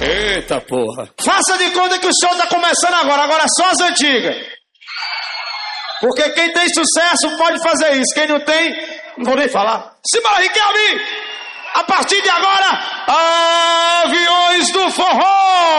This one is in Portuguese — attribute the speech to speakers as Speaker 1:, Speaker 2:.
Speaker 1: Eita porra.
Speaker 2: Faça de conta que o show tá começando agora só as antigas. Porque quem tem sucesso pode fazer isso, quem não tem, não vou nem falar. Simbora, Riquelme! A partir de agora, Aviões do Forró!